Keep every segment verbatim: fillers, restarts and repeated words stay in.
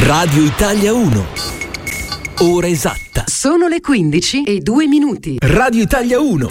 Radio Italia uno. Ora esatta. Sono le quindici e due minuti. Radio Italia uno.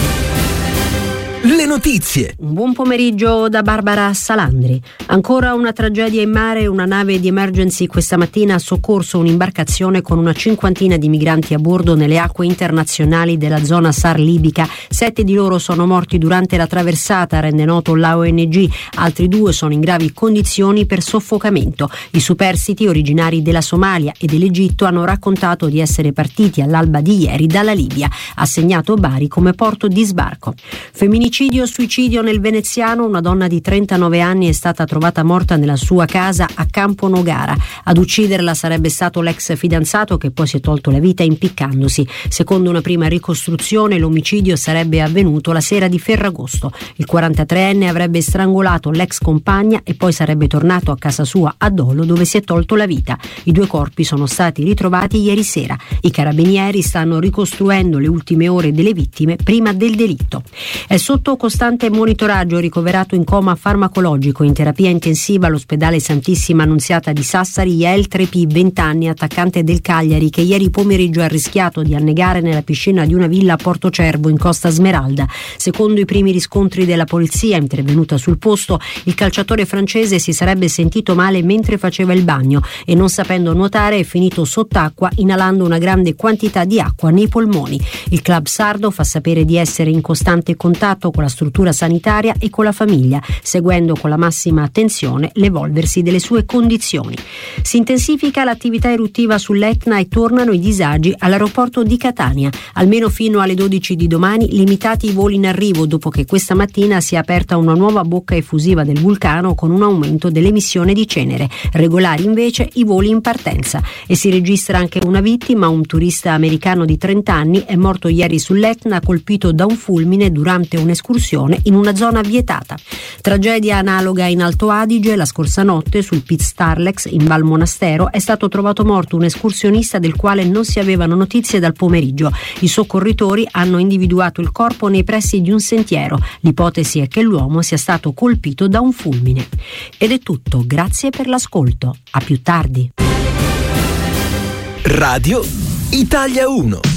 Le notizie. Un buon pomeriggio da Barbara Salandri. Ancora una tragedia in mare. Una nave di emergency questa mattina ha soccorso un'imbarcazione con una cinquantina di migranti a bordo nelle acque internazionali della zona SAR libica. Sette di loro sono morti durante la traversata, rende noto l'A O N G. Altri due sono in gravi condizioni per soffocamento. I superstiti, originari della Somalia e dell'Egitto, hanno raccontato di essere partiti all'alba di ieri dalla Libia, assegnato Bari come porto di sbarco. Femminicidio Suicidio nel veneziano. Una donna di trentanove anni è stata trovata morta nella sua casa a Campo Nogara. Ad ucciderla sarebbe stato l'ex fidanzato, che poi si è tolto la vita impiccandosi. Secondo una prima ricostruzione, l'omicidio sarebbe avvenuto la sera di Ferragosto. Il quarantatreenne avrebbe strangolato l'ex compagna e poi sarebbe tornato a casa sua a Dolo, dove si è tolto la vita. I due corpi sono stati ritrovati ieri sera. I carabinieri stanno ricostruendo le ultime ore delle vittime prima del delitto. È sotto costante monitoraggio, ricoverato in coma farmacologico in terapia intensiva all'ospedale Santissima Annunziata di Sassari, Yael Trepi, venti anni, attaccante del Cagliari, che ieri pomeriggio ha rischiato di annegare nella piscina di una villa a Porto Cervo in Costa Smeralda. Secondo i primi riscontri della polizia intervenuta sul posto, il calciatore francese si sarebbe sentito male mentre faceva il bagno e, non sapendo nuotare, è finito sott'acqua inalando una grande quantità di acqua nei polmoni. Il club sardo fa sapere di essere in costante contatto con la struttura sanitaria e con la famiglia, seguendo con la massima attenzione l'evolversi delle sue condizioni. Si intensifica l'attività eruttiva sull'Etna e tornano i disagi all'aeroporto di Catania. Almeno fino alle dodici di domani limitati i voli in arrivo, dopo che questa mattina si è aperta una nuova bocca effusiva del vulcano con un aumento dell'emissione di cenere. Regolari invece i voli in partenza. E si registra anche una vittima. Un turista americano di trenta anni è morto ieri sull'Etna, colpito da un fulmine durante un'escursione in una zona vietata. Tragedia analoga in Alto Adige. La scorsa notte sul Piz Starlex in Val Monastero è stato trovato morto un escursionista del quale non si avevano notizie dal pomeriggio. I soccorritori hanno individuato il corpo nei pressi di un sentiero. L'ipotesi è che l'uomo sia stato colpito da un fulmine. Ed è tutto, grazie per l'ascolto. A più tardi. Radio Italia uno.